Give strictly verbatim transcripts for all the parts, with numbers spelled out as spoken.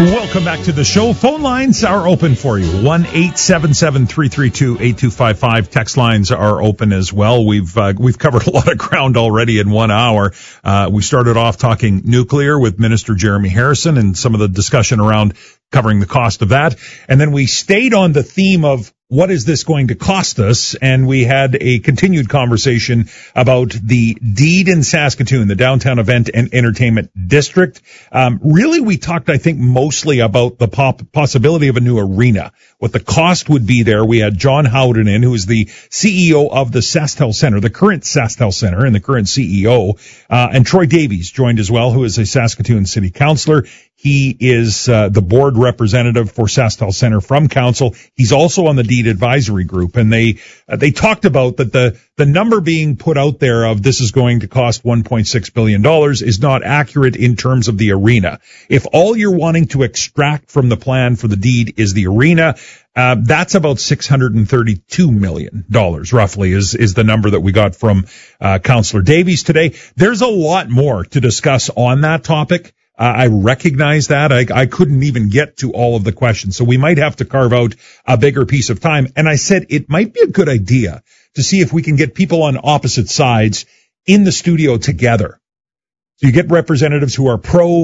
Welcome back to the show. Phone lines are open for you. one eight seven seven, three three two, eight two five five. Text lines are open as well. We've uh, we've covered a lot of ground already in one hour. Uh, we started off talking nuclear with Minister Jeremy Harrison and some of the discussion around covering the cost of that. And then we stayed on the theme of what is this going to cost us? And we had a continued conversation about the deed in Saskatoon, the Downtown Event and Entertainment District. Um, really, we talked, I think, mostly about the pop- possibility of a new arena, what the cost would be there. We had John Howden in, who is the C E O of the SaskTel Center, the current SaskTel Center and the current C E O, uh, and Troy Davies joined as well, who is a Saskatoon City Councillor. He is uh, the board representative for SaskTel Center from council. He's also on the deed advisory group, and they uh, they talked about that the the number being put out there of this is going to cost one point six billion dollars is not accurate in terms of the arena. If all you're wanting to extract from the plan for the deed is the arena, uh, that's about six hundred thirty-two million dollars roughly is is the number that we got from uh, Councillor Davies today. There's a lot more to discuss on that topic. Uh, I recognize that. I, I couldn't even get to all of the questions, so we might have to carve out a bigger piece of time. And I said it might be a good idea to see if we can get people on opposite sides in the studio together. So you get representatives who are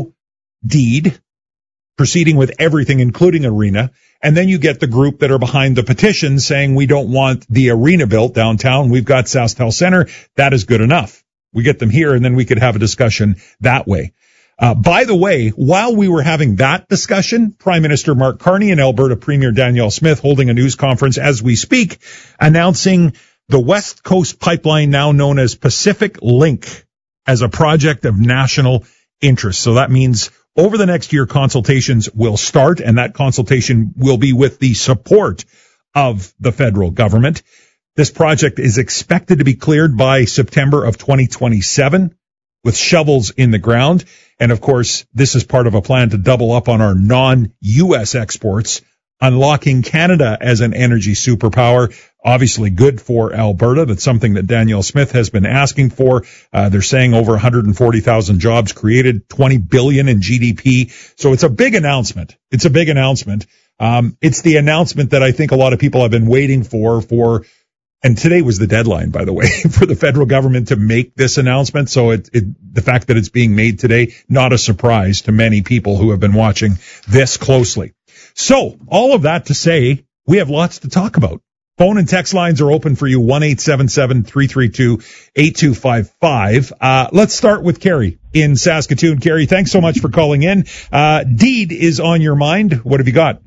pro-deed, proceeding with everything, including arena, and then you get the group that are behind the petition saying we don't want the arena built downtown. We've got SaskTel Center. That is good enough. We get them here, and then we could have a discussion that way. Uh, by the way, while we were having that discussion, Prime Minister Mark Carney and Alberta Premier Danielle Smith holding a news conference as we speak, announcing the West Coast Pipeline, now known as Pacific Link, as a project of national interest. So that means over the next year, consultations will start, and that consultation will be with the support of the federal government. This project is expected to be cleared by September of twenty twenty-seven with shovels in the ground. And of course, this is part of a plan to double up on our non-U S exports, unlocking Canada as an energy superpower. Obviously good for Alberta. That's something that Danielle Smith has been asking for. Uh, they're saying over one hundred forty thousand jobs created, twenty billion dollars in G D P. So it's a big announcement. It's a big announcement. Um, it's the announcement that I think a lot of people have been waiting for, for And today was the deadline, by the way, for the federal government to make this announcement. So it, it, the fact that it's being made today, not a surprise to many people who have been watching this closely. So all of that to say, we have lots to talk about. Phone and text lines are open for you, one eight seven seven, three three two, eight two five five. Uh, let's start with Carrie in Saskatoon. Carrie, thanks so much for calling in. Uh, deed is on your mind. What have you got?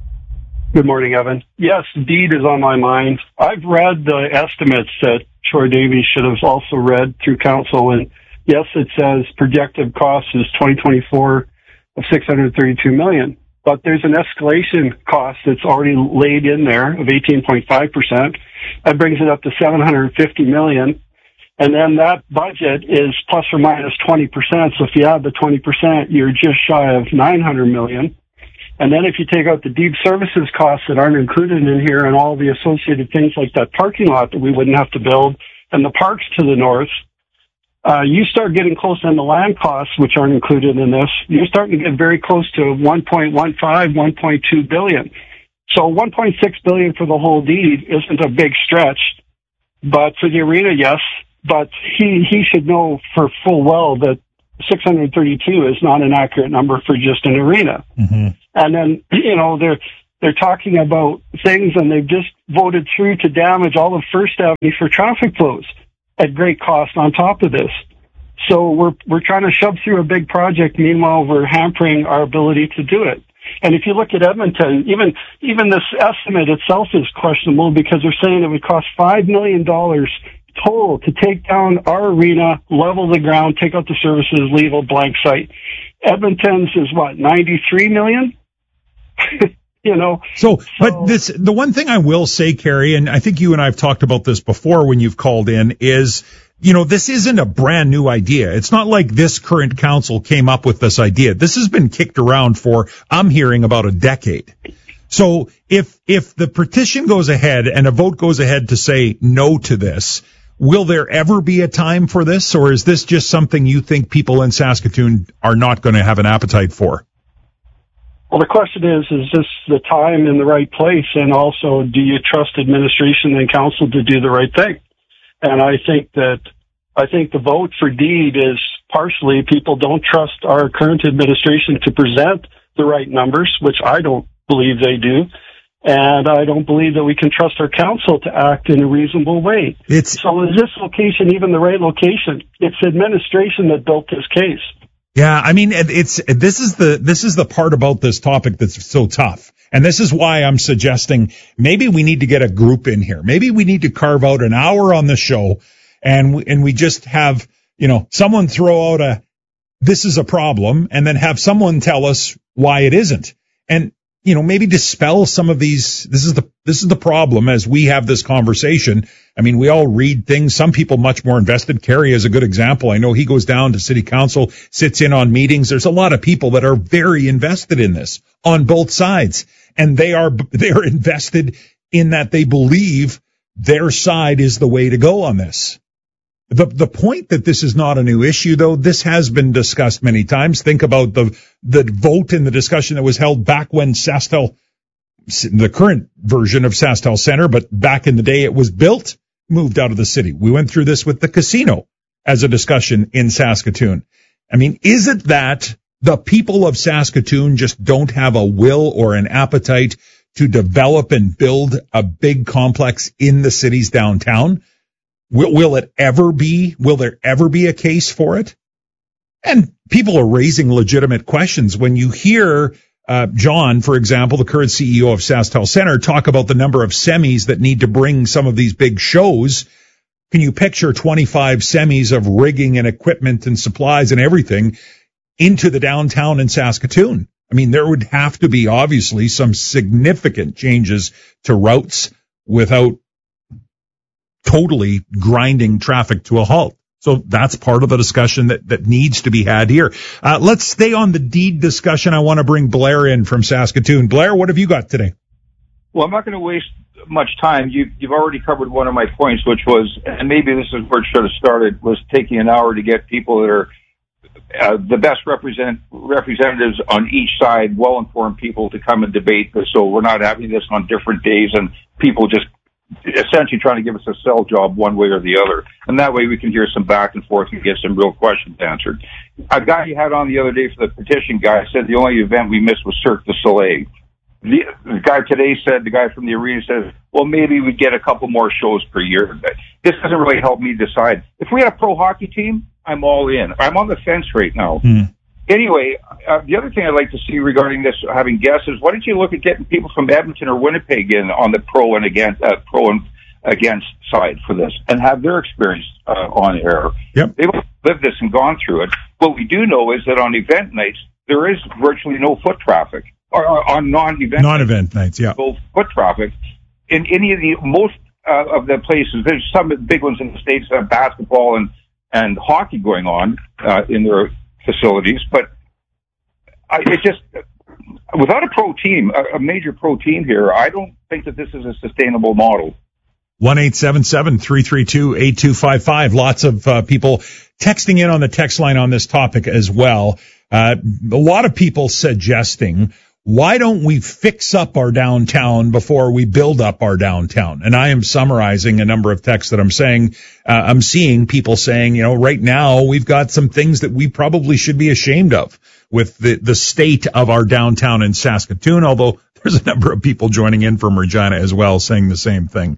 Good morning, Evan. Yes, deed is on my mind. I've read the estimates that Troy Davies should have also read through council, and yes, it says projected cost is twenty twenty-four of six hundred thirty-two million dollars. But there's an escalation cost that's already laid in there of eighteen point five percent. That brings it up to seven hundred fifty million dollars. And then that budget is plus or minus twenty percent. So if you add the twenty percent, you're just shy of nine hundred million dollars. And then if you take out the deed services costs that aren't included in here and all the associated things like that parking lot that we wouldn't have to build and the parks to the north, uh, you start getting close on the land costs, which aren't included in this. You're starting to get very close to one point one five, one point two billion. So one point six billion for the whole deed isn't a big stretch, but for the arena, yes. But he, he should know for full well that six hundred thirty-two is not an accurate number for just an arena. Mm-hmm. And then, you know, they're, they're talking about things, and they've just voted through to damage all of First Avenue for traffic flows at great cost on top of this. So we're, we're trying to shove through a big project. Meanwhile, we're hampering our ability to do it. And if you look at Edmonton, even, even this estimate itself is questionable because they're saying it would cost five million dollars total to take down our arena, level the ground, take out the services, leave a blank site. Edmonton's is what, ninety-three million? You know. So, so, but this, the one thing I will say, Carrie, and I think you and I have talked about this before when you've called in, is, you know, this isn't a brand new idea. It's not like this current council came up with this idea. This has been kicked around for, I'm hearing, about a decade. So if, if the petition goes ahead and a vote goes ahead to say no to this, will there ever be a time for this, or is this just something you think people in Saskatoon are not going to have an appetite for? Well, the question is, is this the time in the right place? And also, do you trust administration and council to do the right thing? And I think that, I think the vote for deed is partially people don't trust our current administration to present the right numbers, which I don't believe they do. And I don't believe that we can trust our council to act in a reasonable way. It's, so is this location even the right location? It's administration that built this case. Yeah, I mean, it's, this is the, this is the part about this topic that's so tough. And this is why I'm suggesting maybe we need to get a group in here. Maybe we need to carve out an hour on the show and we, and we just have, you know, someone throw out a, this is a problem, and then have someone tell us why it isn't. And, you know, maybe dispel some of these. This is the, this is the problem as we have this conversation. I mean, we all read things. Some people much more invested. Kerry is a good example. I know he goes down to city council, sits in on meetings. There's a lot of people that are very invested in this on both sides. And they are, they are invested in that they believe their side is the way to go on this. The, the point that this is not a new issue, though, this has been discussed many times. Think about the, the vote in the discussion that was held back when SaskTel, the current version of SaskTel Center, but back in the day it was built, moved out of the city. We went through this with the casino as a discussion in Saskatoon. I mean, is it that the people of Saskatoon just don't have a will or an appetite to develop and build a big complex in the city's downtown? Will, will it ever be, will there ever be a case for it? And people are raising legitimate questions. When you hear, uh, John, for example, the current C E O of SaskTel Center, talk about the number of semis that need to bring some of these big shows, can you picture twenty-five semis of rigging and equipment and supplies and everything into the downtown in Saskatoon? I mean, there would have to be obviously some significant changes to routes without totally grinding traffic to a halt. So that's part of the discussion that, that needs to be had here. Uh, let's stay on the deed discussion. I want to bring Blair in from Saskatoon. Blair, what have you got today? Well, I'm not going to waste much time. You, you've already covered one of my points, which was, and maybe this is where it should have started, was taking an hour to get people that are uh, the best represent, representatives on each side, well-informed people to come and debate this, so we're not having this on different days and people just essentially trying to give us a sell job one way or the other. And that way we can hear some back and forth and get some real questions answered. A guy you had on the other day for the petition guy said the only event we missed was Cirque du Soleil. The, the guy today said, the guy from the arena says, well, maybe we get a couple more shows per year. This doesn't really help me decide. If we had a pro hockey team, I'm all in. I'm on the fence right now. Mm. Anyway, uh, the other thing I'd like to see regarding this, having guests, is why don't you look at getting people from Edmonton or Winnipeg in on the pro and against, uh, pro and against side for this and have their experience uh, on air. Yep. They've lived this and gone through it. What we do know is that on event nights, there is virtually no foot traffic. Or, or on non-event non-event nights, nights yeah. No foot traffic. In any of the, most uh, of the places, there's some big ones in the States that have basketball and, and hockey going on uh, in their facilities, but I, it just, without a pro team, a, a major pro team here, I don't think that this is a sustainable model. one eight seven seven, three three two, eight two five five. Lots of uh, people texting in on the text line on this topic as well. Uh, a lot of people suggesting, why don't we fix up our downtown before we build up our downtown? And I am summarizing a number of texts that I'm saying. Uh, I'm seeing people saying, you know, right now we've got some things that we probably should be ashamed of with the, the state of our downtown in Saskatoon, although there's a number of people joining in from Regina as well saying the same thing.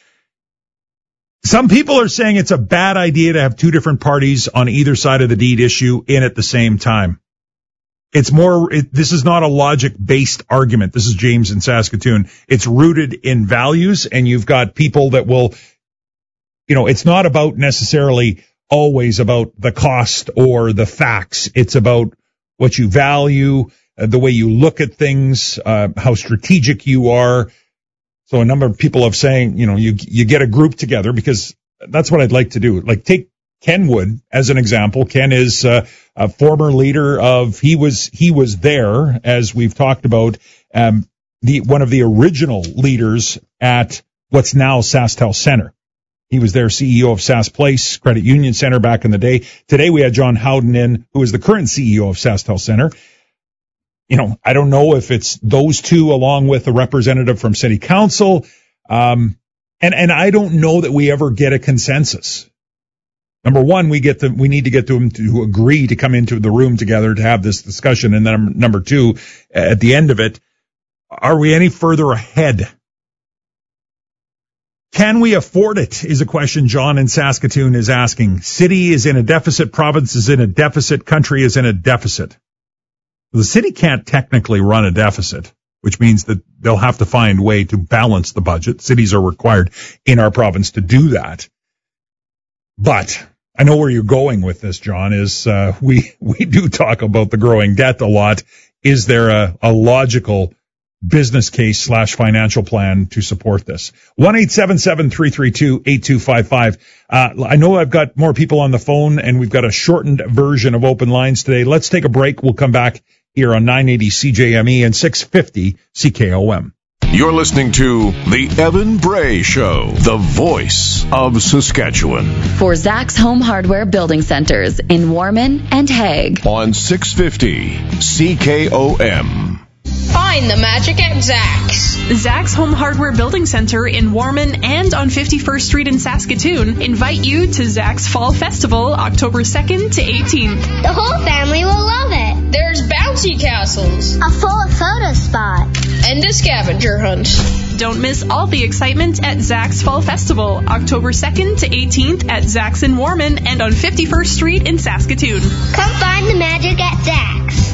Some people are saying it's a bad idea to have two different parties on either side of the deed issue in at the same time. It's more, it, this is not a logic-based argument. This is James in Saskatoon. It's rooted in values, and you've got people that will, you know, it's not about necessarily always about the cost or the facts. It's about what you value, uh, the way you look at things, uh, how strategic you are. So a number of people have saying, you know, you, you get a group together, because that's what I'd like to do. Like, take Ken Wood as an example. Ken is uh, a former leader of, he was, he was there, as we've talked about, um, the, one of the original leaders at what's now SaskTel Center. He was their C E O of Sask Place Credit Union Center back in the day. Today we had John Howden in, who is the current C E O of SaskTel Center. you know, I don't know if it's those two along with a representative from city council. Um, and, and I don't know that we ever get a consensus. Number one, we get them, we need to get them to agree to come into the room together to have this discussion. And then number two, at the end of it, are we any further ahead? Can we afford it is a question John in Saskatoon is asking. City is in a deficit, province is in a deficit, country is in a deficit. The city can't technically run a deficit, which means that they'll have to find a way to balance the budget. Cities are required in our province to do that. But I know where you're going with this, John, is uh, we, we do talk about the growing debt a lot. Is there a, a logical business case slash financial plan to support this? one eight seven seven, three three two, eight two five five. Uh, I know I've got more people on the phone, and we've got a shortened version of open lines today. Let's take a break. We'll come back here on nine eighty C J M E and six fifty C K O M. You're listening to The Evan Bray Show, the voice of Saskatchewan. For Zach's Home Hardware Building Centers in Warman and Hague. On six fifty C K O M. Find the magic at Zach's. Zach's Home Hardware Building Center in Warman and on fifty-first Street in Saskatoon invite you to Zach's Fall Festival October second to eighteenth. The whole family will love it. There's bouncy castles, a full photo spot, and a scavenger hunt. Don't miss all the excitement at Zach's Fall Festival October second to eighteenth at Zach's in Warman and on fifty-first Street in Saskatoon. Come find the magic at Zach's.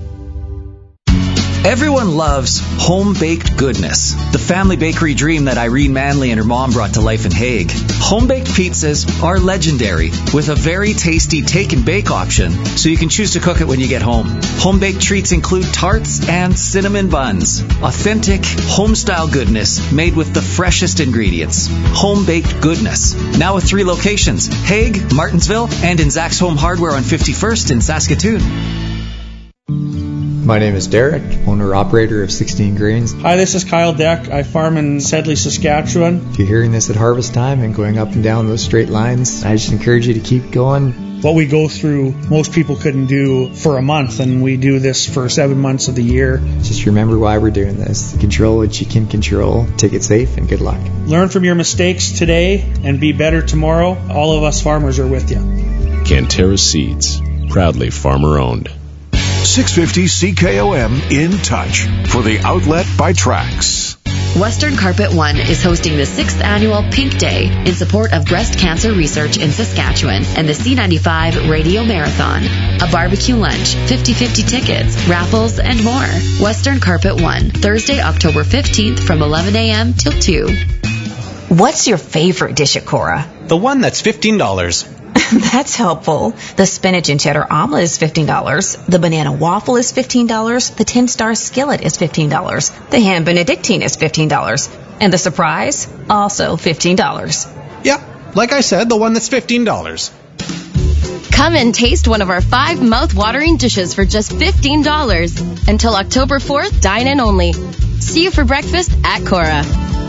Everyone loves home-baked goodness, the family bakery dream that Irene Manley and her mom brought to life in Hague. Home-baked pizzas are legendary, with a very tasty take-and-bake option, so you can choose to cook it when you get home. Home-baked treats include tarts and cinnamon buns. Authentic, home-style goodness made with the freshest ingredients. Home-baked goodness. Now with three locations, Hague, Martinsville, and in Zach's Home Hardware on fifty-first in Saskatoon. My name is Derek, owner-operator of sixteen Grains. Hi, this is Kyle Deck. I farm in Sedley, Saskatchewan. If you're hearing this at harvest time and going up and down those straight lines, I just encourage you to keep going. What we go through, most people couldn't do for a month, and we do this for seven months of the year. Just remember why we're doing this. Control what you can control. Take it safe, and good luck. Learn from your mistakes today and be better tomorrow. All of us farmers are with you. Canterra Seeds, proudly farmer-owned. six fifty C K O M in touch for the outlet by Trax. Western Carpet One is hosting the sixth annual Pink Day in support of breast cancer research in Saskatchewan and the C ninety-five Radio Marathon. A barbecue lunch, fifty-fifty tickets, raffles, and more. Western Carpet One, Thursday, October fifteenth from eleven a.m. till two. What's your favorite dish at Cora? The one that's fifteen dollars. That's helpful. The spinach and cheddar omelet is fifteen dollars. The banana waffle is fifteen dollars. The ten-star skillet is fifteen dollars. The ham benedictine is fifteen dollars. And the surprise, also fifteen dollars. Yeah, like I said, the one that's fifteen dollars. Come and taste one of our five mouth-watering dishes for just fifteen dollars. Until October fourth, dine in only. See you for breakfast at Cora.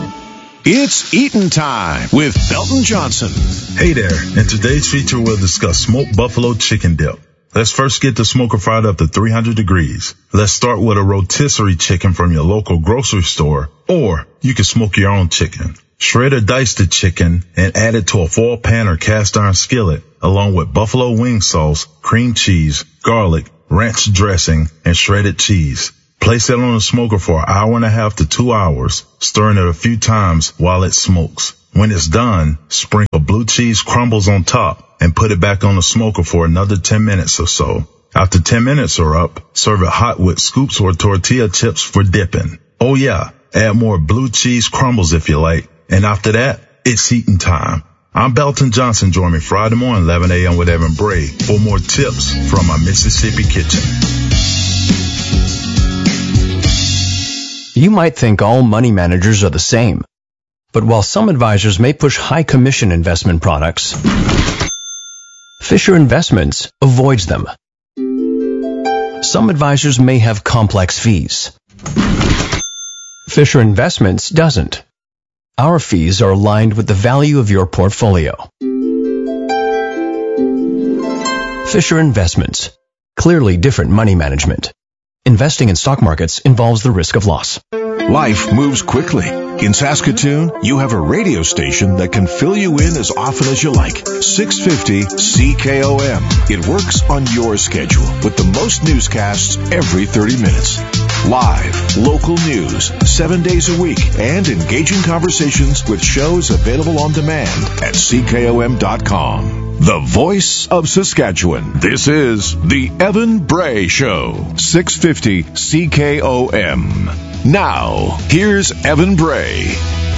It's eatin' time with Belton Johnson. Hey there. In today's feature, we'll discuss smoked buffalo chicken dip. Let's first get the smoker fired up to three hundred degrees. Let's start with a rotisserie chicken from your local grocery store, or you can smoke your own chicken. Shred or dice the chicken and add it to a foil pan or cast iron skillet, along with buffalo wing sauce, cream cheese, garlic, ranch dressing, and shredded cheese. Place it on the smoker for an hour and a half to two hours, stirring it a few times while it smokes. When it's done, sprinkle blue cheese crumbles on top and put it back on the smoker for another ten minutes or so. After ten minutes are up, serve it hot with scoops or tortilla chips for dipping. Oh yeah, add more blue cheese crumbles if you like. And after that, it's eating time. I'm Belton Johnson. Join me Friday morning, eleven a.m. with Evan Bray for more tips from my Mississippi kitchen. You might think all money managers are the same. But while some advisors may push high commission investment products, Fisher Investments avoids them. Some advisors may have complex fees. Fisher Investments doesn't. Our fees are aligned with the value of your portfolio. Fisher Investments. Clearly different money management. Investing in stock markets involves the risk of loss. Life moves quickly. In Saskatoon, you have a radio station that can fill you in as often as you like. six fifty C K O M. It works on your schedule with the most newscasts every thirty minutes. Live, local news, seven days a week, and engaging conversations with shows available on demand at C K O M dot com. The voice of Saskatchewan. This is The Evan Bray Show. six fifty C K O M. Now, here's Evan Bray.